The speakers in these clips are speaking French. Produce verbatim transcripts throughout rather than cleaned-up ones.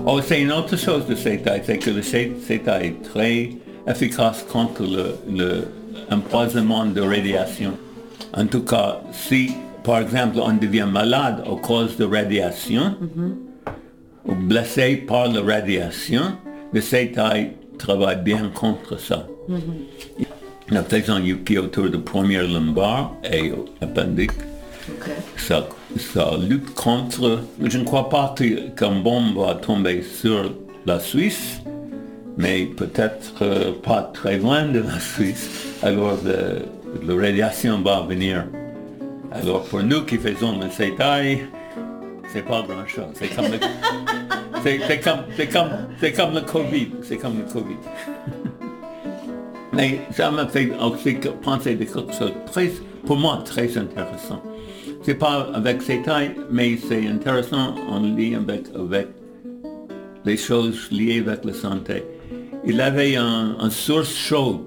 Oh, c'est une autre chose de Setai, c'est que le Setai est très efficace contre le, le empoisonnement de radiation. En tout cas, si, par exemple, on devient malade à cause de radiation, mm-hmm. ou blessé par la radiation, le Setai travaille bien contre ça. Mm-hmm. La façon Yuki autour du premier lumbar et appendique, okay. ça, ça lutte contre. Je ne crois pas qu'une bombe va tomber sur la Suisse, mais peut-être euh, pas très loin de la Suisse. Alors la radiation va venir. Alors pour nous qui faisons le Setai, c'est pas grand-chose. C'est comme le, c'est, c'est comme, c'est comme, c'est comme le Covid. C'est comme le Covid. Mais ça m'a fait aussi penser de quelque chose de très, pour moi, très intéressant. C'est pas avec Setai, mais c'est intéressant en lien avec, avec les choses liées avec la santé. Il avait un, un source chaude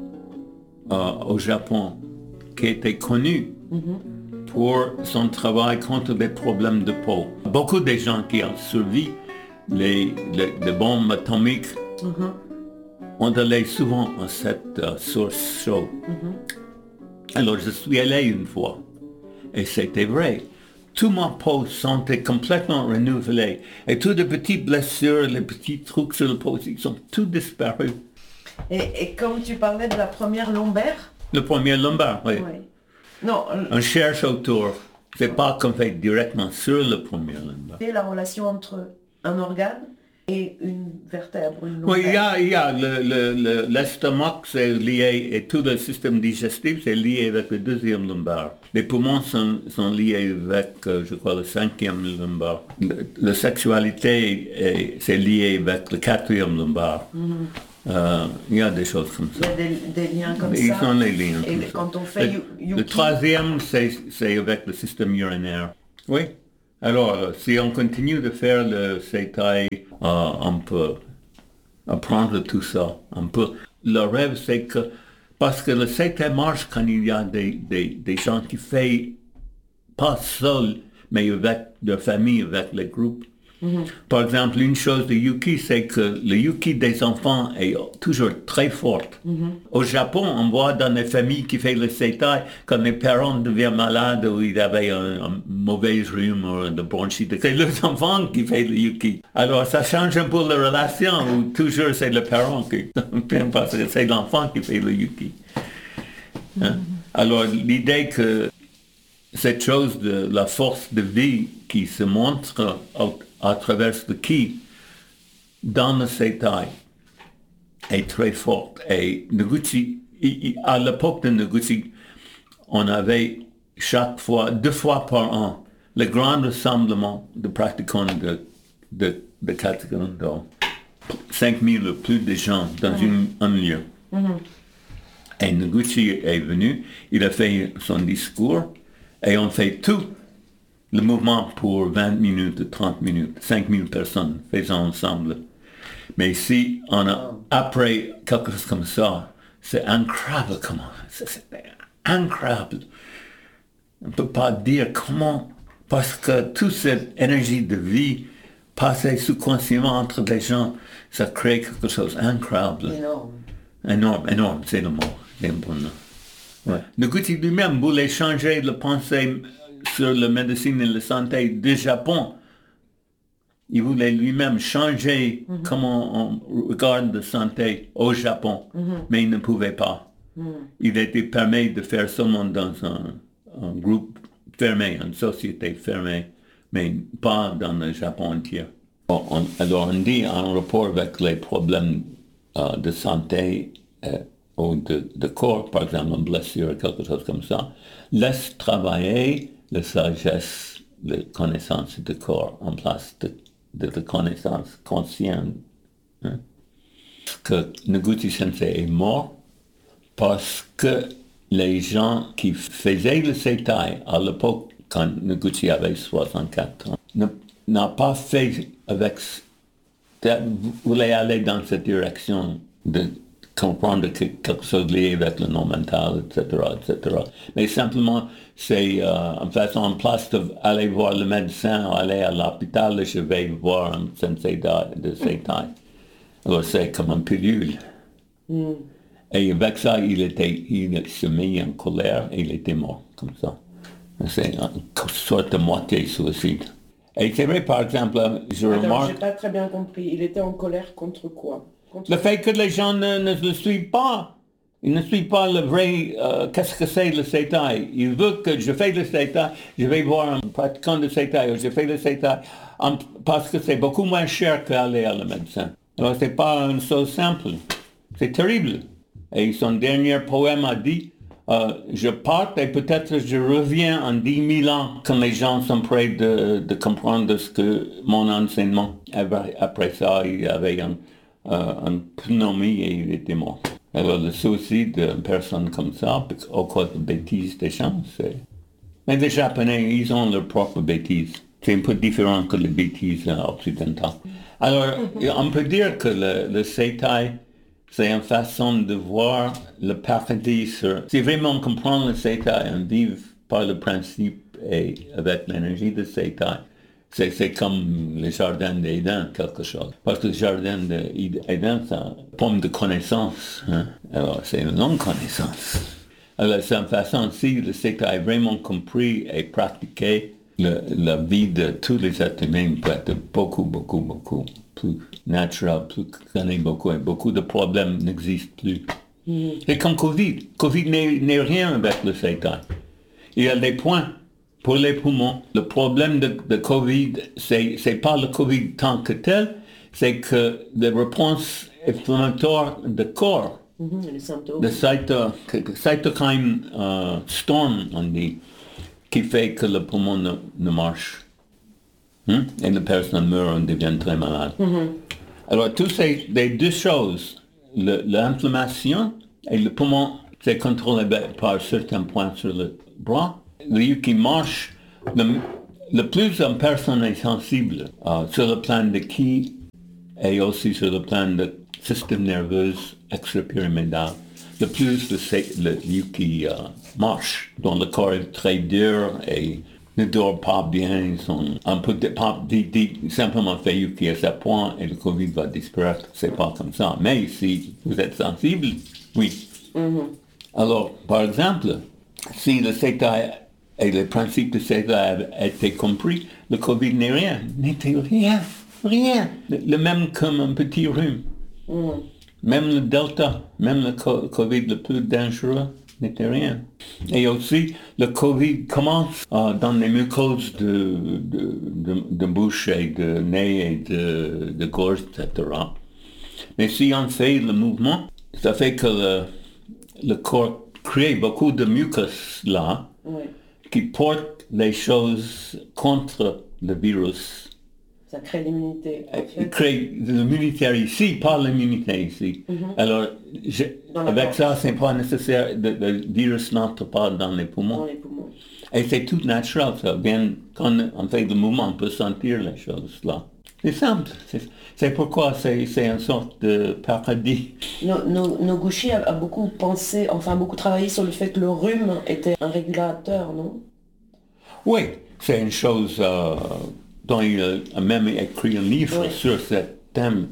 euh, au Japon qui était connu mm-hmm. pour son travail contre les problèmes de peau. Beaucoup de gens qui ont survécu les, les, les bombes atomiques mm-hmm. on allait souvent à cette uh, source chaude. Mm-hmm. Alors je suis allé une fois, et c'était vrai. Toute ma peau sentait complètement renouvelée, et toutes les petites blessures, les petits trucs sur la peau, ils sont tous disparus. Et, et comme tu parlais de la première lombaire? Le premier lombaire, oui. oui. Non. On cherche autour. C'est pas qu'on fait directement sur le premier lombaire. C'est la relation entre un organe et une vertèbre, une lombaire. Oui, il y a, il y a le, le, le, l'estomac, c'est lié, et tout le système digestif, c'est lié avec le deuxième lumbar. Les poumons sont, sont liés avec, euh, je crois, le cinquième lumbar. Le, la sexualité, est, c'est lié avec le quatrième lumbar. Mm-hmm. Euh, il y a des choses comme ça. Il y a des, des liens comme Ils ça. Ils sont les liens et comme quand ça. on fait le, Yuki... le troisième, c'est, c'est avec le système urinaire. Oui. Alors, si on continue de faire le Setai, euh, on peut apprendre tout ça. On peut. Le rêve, c'est que, parce que le Setai marche quand il y a des, des, des gens qui font, pas seuls, mais avec leur famille, avec les groupes. Mm-hmm. Par exemple, une chose de Yuki, c'est que le Yuki des enfants est toujours très fort. Mm-hmm. Au Japon, on voit dans les familles qui font le Setai, quand les parents deviennent malades ou ils avaient un, un mauvais rhume ou de bronchite, c'est les enfants qui font le Yuki. Alors ça change un peu la relation, où toujours c'est le parent qui, parce que c'est l'enfant qui fait le Yuki. Hein? Mm-hmm. Alors l'idée que cette chose de la force de vie qui se montre à travers le ki dans le Setai est très forte. Et Noguchi, à l'époque de Noguchi, on avait chaque fois, deux fois par an, le grand rassemblement de pratiquants de, de, de Katsukundo. cinq mille ou plus de gens dans mm-hmm. une, un lieu. Mm-hmm. Et Noguchi est venu, il a fait son discours, et on fait tout le mouvement pour vingt minutes, trente minutes, cinq mille personnes faisant ensemble. Mais si on a, après quelque chose comme ça, c'est incroyable comment, c'est, c'est incroyable. On ne peut pas dire comment, parce que toute cette énergie de vie passée sous-consciemment entre les gens, ça crée quelque chose d'incroyable. Énorme. Énorme, énorme, c'est le mot, c'est un bon nom. Ouais. Noguchi lui-même voulait changer la pensée sur la médecine et la santé du Japon. Il voulait lui-même changer mm-hmm. comment on regarde la santé au Japon, mm-hmm. mais il ne pouvait pas. Mm-hmm. Il était permis de faire seulement dans un, un groupe fermé, une société fermée, mais pas dans le Japon entier. Bon, on, alors on dit en rapport avec les problèmes euh, de santé euh, ou de, de corps, par exemple une blessure, quelque chose comme ça, laisse travailler la sagesse, la connaissance du corps en place de, de la connaissance consciente. Hein? Que Noguchi Sensei est mort parce que les gens qui faisaient le Setai à l'époque, quand Noguchi avait soixante-quatre ans, ne, n'a pas fait avec, voulait aller dans cette direction de comprendre que quelque chose lié avec le non mental, et cetera, et cetera. Mais simplement, c'est euh, en façon en place d'aller voir le médecin ou aller à l'hôpital, je vais voir un sensei de, de Seitai. Alors c'est comme une pilule. Mm. Et avec ça, il était, il se mit en colère et il était mort, comme ça. C'est une sorte de moitié suicide. Et c'est vrai, par exemple, je Alors, remarque... j'ai pas très bien compris. Il était en colère contre quoi? Contre... Le fait que les gens ne, ne le suivent pas. Ils ne suivent pas le vrai... Euh, qu'est-ce que c'est le Seitai? Ils veulent que je fasse le Seitai, je vais voir un pratiquant de Seitai, ou je fais le Seitai, en, parce que c'est beaucoup moins cher qu'aller à le médecin. Alors, c'est pas une chose simple. C'est terrible. Et son dernier poème a dit... Euh, je pars et peut-être je reviens en dix mille ans quand les gens sont prêts de, de comprendre ce que mon enseignement. Après ça, il avait un, euh, une pneumonie et il était mort. Alors le suicide d'une personne comme ça, à cause de bêtises des gens, c'est... Mais les Japonais, ils ont leurs propres bêtises. C'est un peu différent que les bêtises occidentales. Alors, on peut dire que le, le Seitai, c'est une façon de voir le paradis sur... Si vraiment on comprend le Seitai, on vit par le principe et avec l'énergie de Seitai, c'est, c'est comme le jardin d'Éden, quelque chose. Parce que le jardin d'Éden, c'est une pomme de connaissance. Hein? Alors, c'est une longue connaissance. Alors, c'est une façon, si le Seitai a vraiment compris et pratiqué, le, la vie de tous les êtres humains peut être beaucoup, beaucoup, beaucoup plus naturel, plus connaît beaucoup, et beaucoup de problèmes n'existent plus. Mm. C'est comme Covid. Covid n'est, n'est rien avec le Seitai. Il y a des points pour les poumons. Le problème de, de Covid, c'est, c'est pas le Covid tant que tel, c'est que les réponses inflammatoires du corps, mm-hmm, les symptômes. Le cyto, cytokine uh, storm, on dit, qui fait que le poumon ne, ne marche. Hein? Et la personne meurt, on devient très malade. Mm-hmm. Alors, toutes ces les deux choses, le, l'inflammation et le poumon, c'est contrôlé par certains points sur le bras. Le qui marche, le, le plus une personne est sensible uh, sur le plan de ki et aussi sur le plan du système nerveux extra-pyramidal. Le plus le, le, le qui uh, marche, dont le corps est très dur et ne dort pas bien, ils sont un peu de, pas, de, de, simplement fait qu'il y a ce point et le Covid va disparaître. C'est pas comme ça. Mais si vous êtes sensible, oui. Mm-hmm. Alors, par exemple, si le Seitai et le principe de Seitai a été compris, le Covid n'est rien, n'était rien, rien. Le, le même comme un petit rhume. Mm-hmm. Même le Delta, même le Covid le plus dangereux, n'était rien. Et aussi, le Covid commence euh, dans les mucoses de, de, de, de bouche et de nez et de, de gorge, et cetera. Mais si on fait le mouvement, ça fait que le, le corps crée beaucoup de mucus là, oui, qui portent les choses contre le virus. Ça crée l'immunité. En fait. Il crée l'immunité ici, pas l'immunité ici. Mm-hmm. Alors, je, avec ça, c'est pas nécessaire, le, le virus n'entre pas dans les poumons. Dans les poumons. Et c'est tout naturel, ça. Bien, quand on fait le mouvement, on peut sentir les choses là. C'est simple. C'est, c'est pourquoi c'est, c'est une sorte de paradis. No, no, Noguchi a, a beaucoup pensé, enfin beaucoup travaillé sur le fait que le rhume était un régulateur, non? Oui, c'est une chose... Euh, dont il a même écrit un livre, oui, sur ce thème,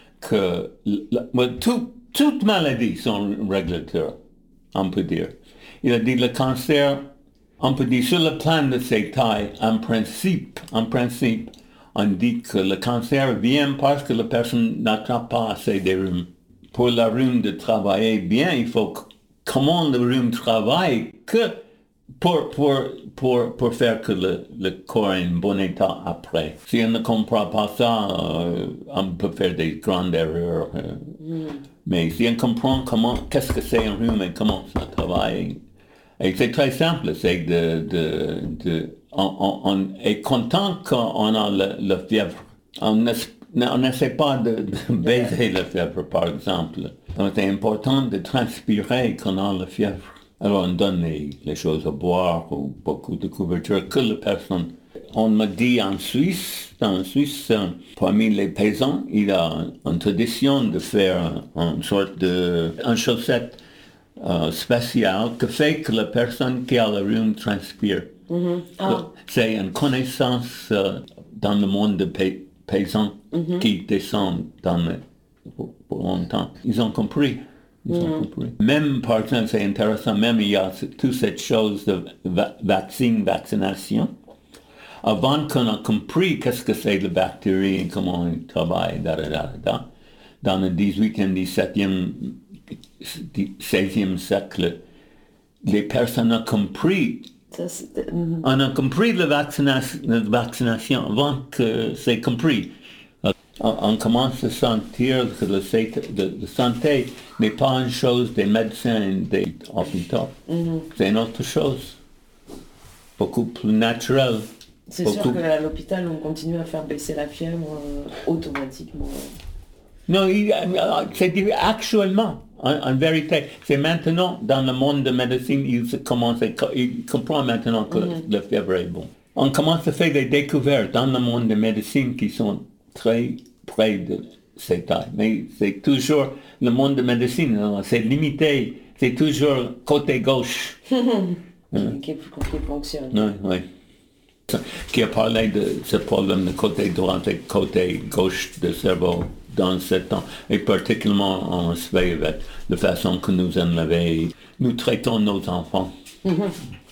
que la, tout, toutes maladies sont régulateurs, on peut dire. Il a dit le cancer, on peut dire sur le plan de Seitai, en principe, en principe, on dit que le cancer vient parce que la personne n'attrape pas assez de rhume. Pour le rhume de travailler bien, il faut que, comment le rhume travaille, que Pour, pour, pour, pour faire que le, le corps est en bon état après. Si on ne comprend pas ça, euh, on peut faire des grandes erreurs. Euh. Mm. Mais si on comprend comment, qu'est-ce que c'est un rhume et comment ça travaille, et c'est très simple, c'est de... de, de on, on, on est content quand on a le, le fièvre. On n'essaie pas de, de baiser la fièvre, par exemple. Donc c'est important de transpirer quand on a la fièvre. Alors on donne les, les choses à boire ou beaucoup de couverture que la personne On m'a dit en Suisse, en Suisse, euh, parmi les paysans, il y a une tradition de faire une sorte de une chaussette euh, spéciale qui fait que la personne qui a le rhume transpire. Mm-hmm. Ah. C'est une connaissance euh, dans le monde des pay- paysans mm-hmm. qui descend dans le, pour, pour longtemps. Ils ont compris. Ils ont mm-hmm. compris. Même, par exemple, c'est intéressant, même il y a toute cette chose de va- vaccin, vaccination. Avant qu'on a compris qu'est-ce que c'est la bactérie et comment elle travaille, da, da, da, da, dans le dix-huitième, dix-septième, seizième siècle, les personnes ont compris. Ça, mm-hmm. On a compris la vaccination, la vaccination avant que c'est compris. On, on commence à sentir que la santé n'est pas une chose des médecins et des hôpitaux. Mm-hmm. C'est une autre chose, beaucoup plus naturelle. C'est beaucoup. Sûr qu'à l'hôpital, on continue à faire baisser la fièvre euh, automatiquement. Non, il, c'est actuellement, en, en vérité, c'est maintenant, dans le monde de la médecine, il, commence à, il comprend maintenant que mm-hmm. la fièvre est bonne. On commence à faire des découvertes dans le monde de la médecine qui sont très près de cette taille. Mais c'est toujours, le monde de la médecine, c'est limité, c'est toujours côté gauche. hein. qui, qui fonctionne. Oui, oui. Qui a parlé de ce problème de côté droit et côté gauche du cerveau dans ce temps, et particulièrement en Suède, avec la façon que nous élevons, nous traitons nos enfants. Mm-hmm.